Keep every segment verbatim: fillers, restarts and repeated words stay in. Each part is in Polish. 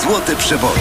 Złote Przeboje.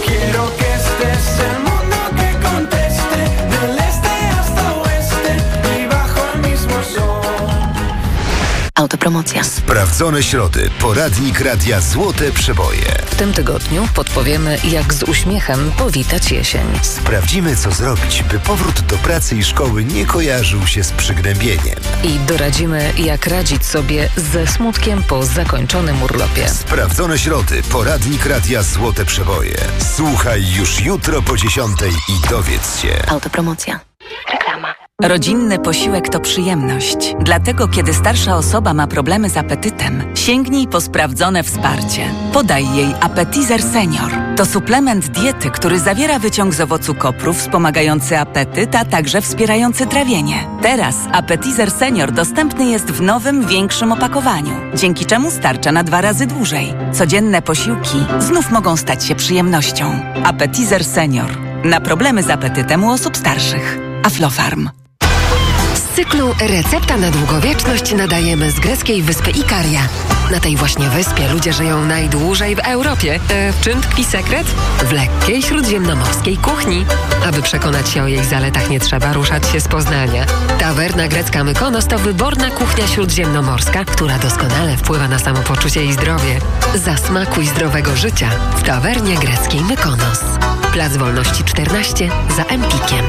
Autopromocja. Sprawdzone środy. Poradnik Radia Złote Przeboje. W tym tygodniu podpowiemy, jak z uśmiechem powitać jesień. Sprawdzimy, co zrobić, by powrót do pracy i szkoły nie kojarzył się z przygnębieniem. I doradzimy, jak radzić sobie ze smutkiem po zakończonym urlopie. Sprawdzone środy. Poradnik Radia Złote Przeboje. Słuchaj już jutro po dziesiątej i dowiedz się. Autopromocja. Reklama. Rodzinny posiłek to przyjemność. Dlatego, kiedy starsza osoba ma problemy z apetytem, sięgnij po sprawdzone wsparcie. Podaj jej Appetizer Senior. To suplement diety, który zawiera wyciąg z owocu kopru wspomagający apetyt, a także wspierający trawienie. Teraz Appetizer Senior dostępny jest w nowym, większym opakowaniu, dzięki czemu starcza na dwa razy dłużej. Codzienne posiłki znów mogą stać się przyjemnością. Appetizer Senior. Na problemy z apetytem u osób starszych. Aflofarm. Z cyklu Recepta na długowieczność nadajemy z greckiej wyspy Ikaria. Na tej właśnie wyspie ludzie żyją najdłużej w Europie. E, w czym tkwi sekret? W lekkiej śródziemnomorskiej kuchni. Aby przekonać się o jej zaletach, nie trzeba ruszać się z Poznania. Tawerna grecka Mykonos to wyborna kuchnia śródziemnomorska, która doskonale wpływa na samopoczucie i zdrowie. Zasmakuj zdrowego życia w tawernie greckiej Mykonos. Plac Wolności czternaście za Empikiem.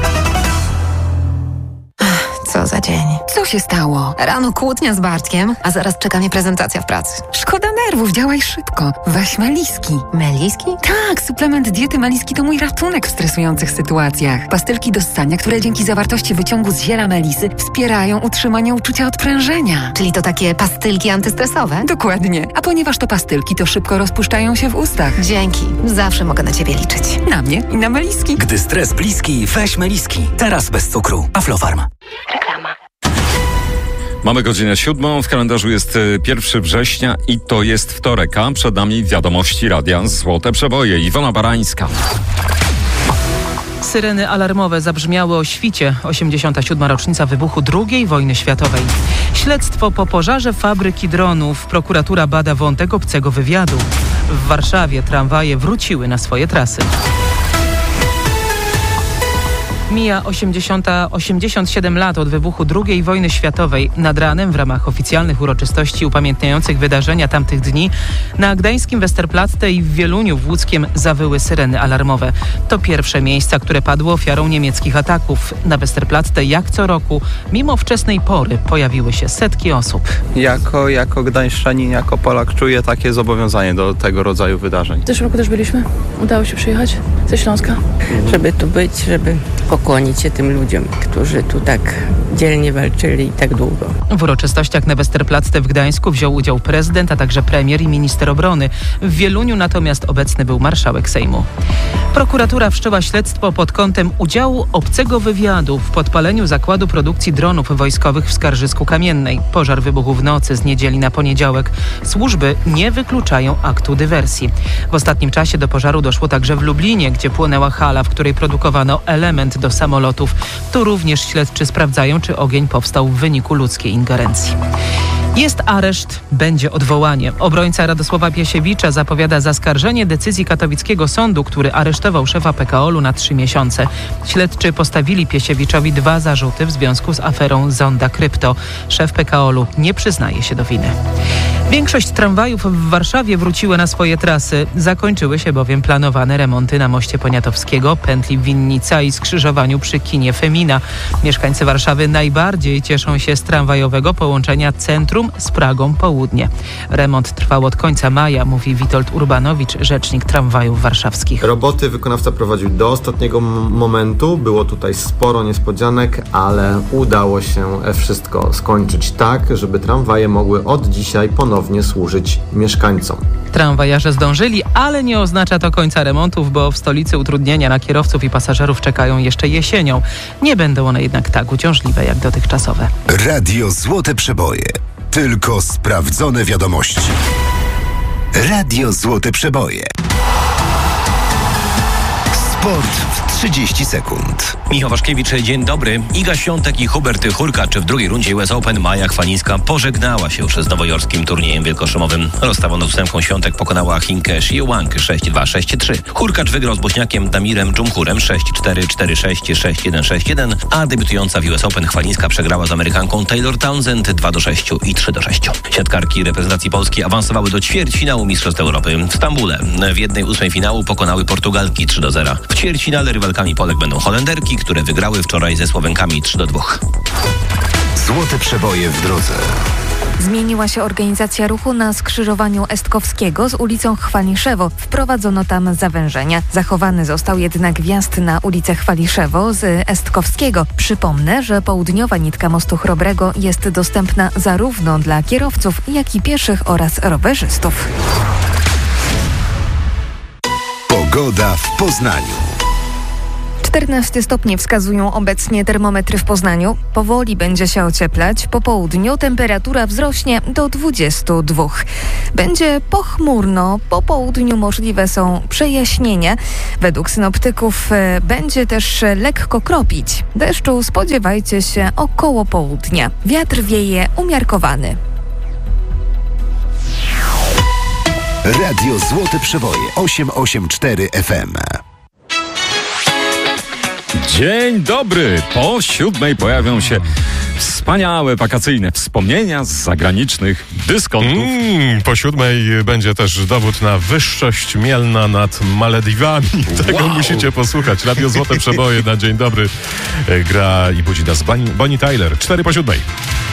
Co za dzień. Co się stało? Rano kłótnia z Bartkiem, a zaraz czeka mnie prezentacja w pracy. Szkoda nerwów, działaj szybko. Weź Meliski. Meliski? Tak, suplement diety Meliski to mój ratunek w stresujących sytuacjach. Pastylki do ssania, które dzięki zawartości wyciągu z ziela melisy wspierają utrzymanie uczucia odprężenia. Czyli to takie pastylki antystresowe? Dokładnie. A ponieważ to pastylki, to szybko rozpuszczają się w ustach. Dzięki. Zawsze mogę na ciebie liczyć. Na mnie i na Meliski. Gdy stres bliski, weź Meliski. Teraz bez cukru. Aflofarm. Reklama. Mamy godzinę siódmą, w kalendarzu jest pierwszego września i to jest wtorek, a przed nami wiadomości Radia Złote Przeboje. Iwona Barańska. Syreny alarmowe zabrzmiały o świcie. osiemdziesiąta siódma rocznica wybuchu drugiej wojny światowej. Śledztwo po pożarze fabryki dronów. Prokuratura bada wątek obcego wywiadu. W Warszawie tramwaje wróciły na swoje trasy. Mija osiemdziesiąt siedem lat od wybuchu drugiej wojny światowej. Nad ranem w ramach oficjalnych uroczystości upamiętniających wydarzenia tamtych dni na gdańskim Westerplatte i w Wieluniu w Łódzkiem zawyły syreny alarmowe. To pierwsze miejsca, które padły ofiarą niemieckich ataków. Na Westerplatte jak co roku, mimo wczesnej pory, pojawiły się setki osób. Jako, jako gdańszczanin, jako Polak czuję takie zobowiązanie do tego rodzaju wydarzeń. W zeszłym roku też byliśmy. Udało się przyjechać ze Śląska. Żeby tu być, żeby pokłonić się tym ludziom, którzy tu tak dzielnie walczyli i tak długo. W uroczystościach na Westerplatte w Gdańsku wziął udział prezydent, a także premier i minister obrony. W Wieluniu natomiast obecny był marszałek Sejmu. Prokuratura wszczęła śledztwo pod kątem udziału obcego wywiadu w podpaleniu zakładu produkcji dronów wojskowych w Skarżysku Kamiennej. Pożar wybuchł w nocy z niedzieli na poniedziałek. Służby nie wykluczają aktu dywersji. W ostatnim czasie do pożaru doszło także w Lublinie, gdzie płonęła hala, w której produkowano element do samolotów. Tu również śledczy sprawdzają, czy ogień powstał w wyniku ludzkiej ingerencji. Jest areszt, będzie odwołanie. Obrońca Radosława Piesiewicza zapowiada zaskarżenie decyzji katowickiego sądu, który aresztował szefa P K O L u na trzy miesiące. Śledczy postawili Piesiewiczowi dwa zarzuty w związku z aferą Zonda Krypto. Szef P K O L u nie przyznaje się do winy. Większość tramwajów w Warszawie wróciły na swoje trasy. Zakończyły się bowiem planowane remonty na moście Poniatowskiego, pętli Winnica i skrzyżowaniu przy kinie Femina. Mieszkańcy Warszawy najbardziej cieszą się z tramwajowego połączenia centrum z Pragą Południe. Remont trwał od końca maja, mówi Witold Urbanowicz, rzecznik tramwajów warszawskich. Roboty wykonawca prowadził do ostatniego m- momentu. Było tutaj sporo niespodzianek, ale udało się wszystko skończyć tak, żeby tramwaje mogły od dzisiaj ponownie służyć mieszkańcom. Tramwajarze zdążyli, ale nie oznacza to końca remontów, bo w stolicy utrudnienia na kierowców i pasażerów czekają jeszcze jesienią. Nie będą one jednak tak uciążliwe jak dotychczasowe. Radio Złote Przeboje. Tylko sprawdzone wiadomości. Radio Złote Przeboje. Sport w trzydzieści sekund. Michał Waszkiewicz, dzień dobry. Iga Świątek i Hubert Hurkacz w drugiej rundzie U S Open. Maja Chwalińska pożegnała się już z nowojorskim turniejem wielkoszymowym. Rozstawioną ósemką Świątek pokonała Chinkę Xiu Wang sześć dwa sześć trzy. Hurkacz wygrał z Bośniakiem Damirem Dżumhurem sześć cztery cztery sześć sześć jeden sześć jeden, a debiutująca w U S Open Chwalińska przegrała z Amerykanką Taylor Townsend dwa do sześciu i trzy do sześciu. Siatkarki reprezentacji Polski awansowały do ćwierćfinału Mistrzostw Europy w Stambule. W jednej ósmej finału pokonały Portugalki trzy do zera. W ćwierćfinale rywalkami Polek będą Holenderki, które wygrały wczoraj ze Słowenkami trzy do dwóch. Złote przeboje w drodze. Zmieniła się organizacja ruchu na skrzyżowaniu Estkowskiego z ulicą Chwaliszewo. Wprowadzono tam zawężenia. Zachowany został jednak wjazd na ulicę Chwaliszewo z Estkowskiego. Przypomnę, że południowa nitka mostu Chrobrego jest dostępna zarówno dla kierowców, jak i pieszych oraz rowerzystów. Pogoda w Poznaniu. czternaście stopni wskazują obecnie termometry w Poznaniu. Powoli będzie się ocieplać. Po południu temperatura wzrośnie do dwudziestu dwóch. Będzie pochmurno. Po południu możliwe są przejaśnienia. Według synoptyków e, będzie też lekko kropić. Deszczu spodziewajcie się około południa. Wiatr wieje umiarkowany. Radio Złote Przeboje osiem osiem cztery F M. Dzień dobry! Po siódmej pojawią się wspaniałe wakacyjne wspomnienia z zagranicznych dyskontów. Mm, po siódmej będzie też dowód na wyższość Mielna nad Malediwami. Tego wow. musicie posłuchać. Radio Złote Przeboje na dzień dobry gra i budzi nas Bonnie Tyler. Cztery po siódmej.